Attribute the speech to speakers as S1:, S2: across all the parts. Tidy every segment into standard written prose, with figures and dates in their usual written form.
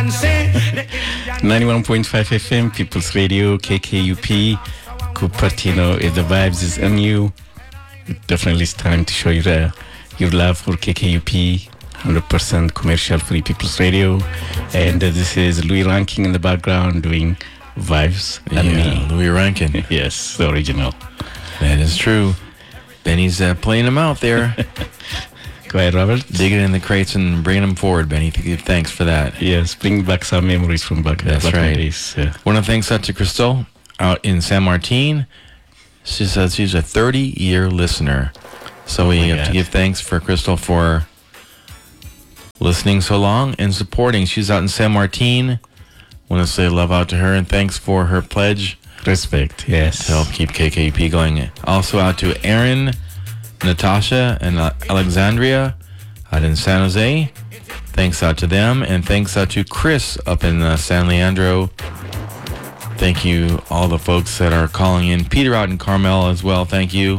S1: 91.5 FM, People's Radio, KKUP, Cupertino. If the vibes is on you, definitely it's time to show you your love for KKUP, 100% commercial free People's Radio. And this is Louis Rankin in the background doing vibes and me.
S2: Louis Rankin.
S1: Yes, the original.
S2: That is true. Benny's playing them out there.
S1: Go ahead, Robert.
S2: Digging in the crates and bringing them forward, Benny. Thanks for that.
S1: Yes, bring back some memories from back
S2: right.
S1: days. Yeah.
S2: Want to thank to Crystal out in San Martin. She says she's a 30-year listener. So we have to give thanks for Crystal for listening so long and supporting. She's out in San Martin. Want to say love out to her and thanks for her pledge.
S1: Respect, yes.
S2: To help keep KKUP going. Also out to Aaron, Natasha, and Alexandria out in San Jose. Thanks out to them. And thanks out to Chris up in San Leandro. Thank you, all the folks that are calling in. Peter out in Carmel as well. Thank you.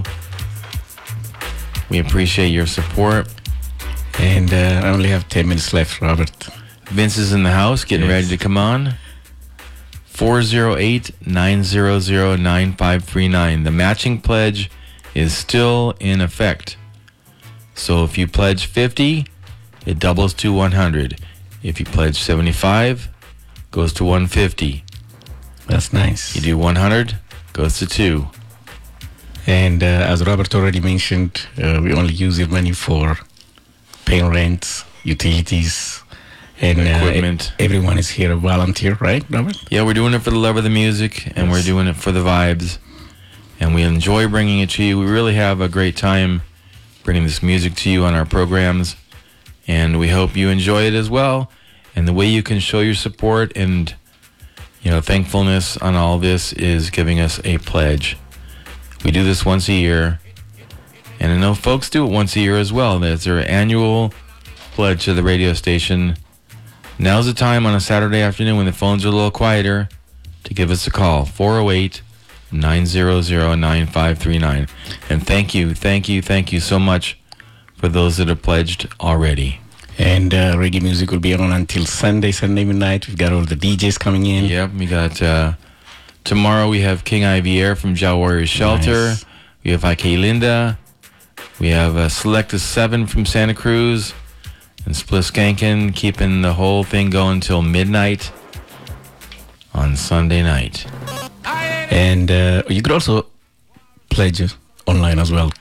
S2: We appreciate your support.
S1: And I only have 10 minutes left, Robert.
S2: Vince is in the house, getting ready to come on. 408-900-9539. The matching pledge is still in effect. So if you pledge 50, it doubles to 100. If you pledge 75, goes to 150.
S1: That's nice.
S2: You do 100, goes to 2.
S1: And as Robert already mentioned, we only use your money for paying rent, utilities, and
S2: equipment.
S1: Everyone is here a volunteer, right, Robert?
S2: Yeah, we're doing it for the love of the music, and we're doing it for the vibes. And we enjoy bringing it to you. We really have a great time bringing this music to you on our programs. And we hope you enjoy it as well. And the way you can show your support and, thankfulness on all this is giving us a pledge. We do this once a year. And I know folks do it once a year as well. There's their annual pledge to the radio station. Now's the time on a Saturday afternoon when the phones are a little quieter to give us a call. 408-900-9539. And thank you so much for those that have pledged already.
S1: And reggae music will be on until Sunday midnight. We've got all the DJs coming in.
S2: Yep, we got tomorrow we have King Ivier from Jah Warriors Shelter. Nice. We have IK Linda. We have Selecta 7 from Santa Cruz. And Spliskankin keeping the whole thing going till midnight on Sunday night.
S1: And you could also pledge online as well,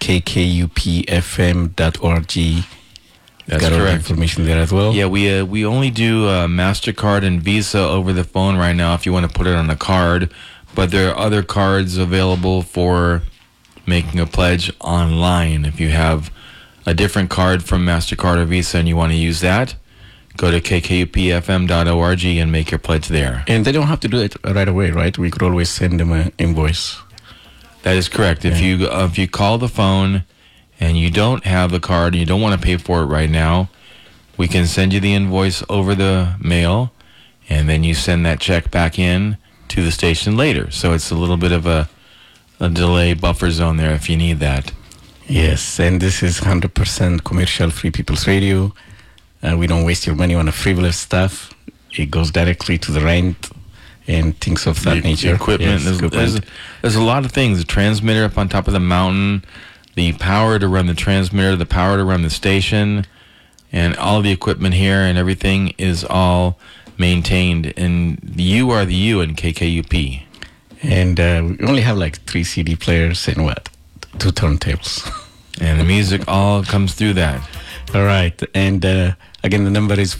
S1: kkupfm.org.
S2: That's
S1: got
S2: correct.
S1: All the information there as well.
S2: Yeah, we only do MasterCard and Visa over the phone right now if you want to put it on a card. But there are other cards available for making a pledge online. If you have a different card from MasterCard or Visa and you want to use that, go to kkupfm.org and make your pledge there.
S1: And they don't have to do it right away, right? We could always send them an invoice.
S2: That is correct. Yeah. If you call the phone and you don't have the card and you don't want to pay for it right now, we can send you the invoice over the mail, and then you send that check back in to the station later. So it's a little bit of a delay buffer zone there if you need that.
S1: Yes, and this is 100% commercial free People's Radio. We don't waste your money on frivolous stuff. It goes directly to the rent and things of that nature.
S2: Equipment. Yes, there's a lot of things. The transmitter up on top of the mountain, the power to run the transmitter, the power to run the station, and all the equipment here and everything is all maintained. And you are the you in KKUP.
S1: And we only have like 3 CD players and 2 turntables.
S2: And the music all comes through that.
S1: All right. And again, the number is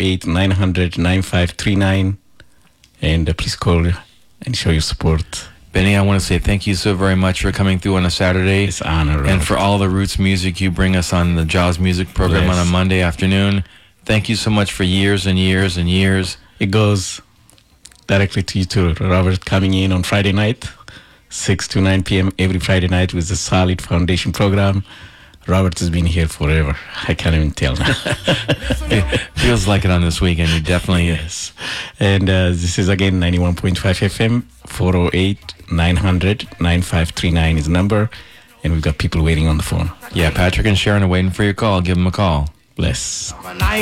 S1: 408-900-9539. And please call and show your support.
S2: Benny, I want to say thank you so very much for coming through on a Saturday.
S1: It's an honor.
S2: And for all the roots music you bring us on the Jaws Music program on a Monday afternoon. Thank you so much for years and years and years.
S1: It goes directly to you too, Robert, coming in on Friday night. 6 to 9 p.m. every Friday night with the Solid Foundation program. Robert has been here forever. I can't even tell now.
S2: It feels like it on this weekend. It definitely is.
S1: And this is again 91.5 FM, 408-900-9539 is the number. And we've got people waiting on the phone.
S2: Yeah, Patrick and Sharon are waiting for your call. Give them a call.
S1: Bless.